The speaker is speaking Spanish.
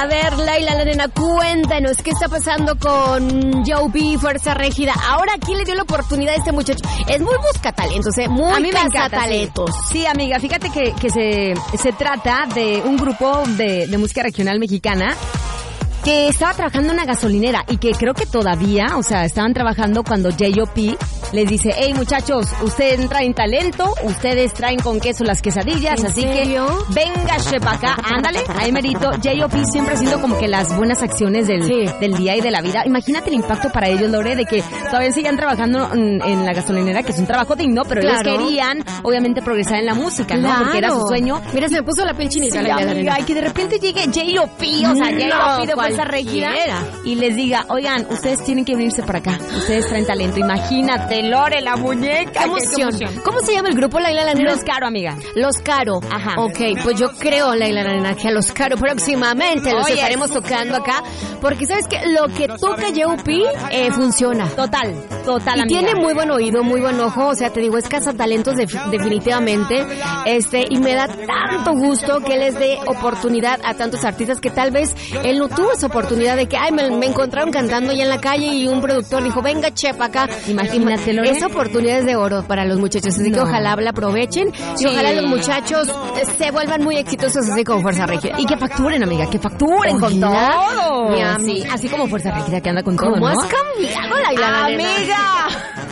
A ver, Laila, la nena, cuéntanos, ¿qué está pasando con Joe B, Fuerza Régida? Ahora, ¿quién le dio la oportunidad a este muchacho? Es muy buscatalentos, muy a mí me encanta, talentos. Sí, amiga, fíjate que se trata de un grupo de música regional mexicana que estaba trabajando en una gasolinera y que creo que todavía, o sea, estaban trabajando cuando J.O.P. les dice, hey muchachos, ustedes traen talento, ustedes traen con queso las quesadillas, así serio? que véngase para acá, ándale, ahí merito. J.O.P. siempre haciendo como que las buenas acciones del día y de la vida. Imagínate el impacto para ellos, Lore, de que todavía sigan trabajando en la gasolinera, que es un trabajo digno, pero ellos querían, obviamente, progresar en la música, ¿no? Porque era su sueño. Mira, se me puso la piel chinita. Sí, amiga, y que de repente llegue J.O.P., o sea, J.O.P. de Fuerza Régida, y les diga, oigan, ustedes tienen que venirse para acá, ustedes traen talento. Imagínate, Lore, la muñeca. ¡Qué emoción! ¿Cómo se llama el grupo, Laila, la nena? Los Caro, amiga. Los Caro. Ajá. Ok, pues yo creo, Laila, la nena, que a Los Caro próximamente los estaremos tocando acá, porque ¿sabes qué? Lo que toca J.O.P. funciona. Total, y amiga. tiene muy buen oído, muy buen ojo, o sea, te digo, es cazatalentos definitivamente, y me da tanto gusto que les dé oportunidad a tantos artistas que tal vez él no tuvo esa oportunidad de que, me encontraron cantando ya en la calle y un productor dijo, venga, chepa acá. Imagínate, Lore. Esa oportunidad es de oro para los muchachos, así que ojalá la aprovechen y ojalá los muchachos se vuelvan muy exitosos así como Fuerza Régida. Y que facturen, amiga, que facturen con todo. Mi amiga. Sí, así como Fuerza Régida que anda con todo, ¿Cómo ¿no? has cambiado, Laila, la nena? Amiga.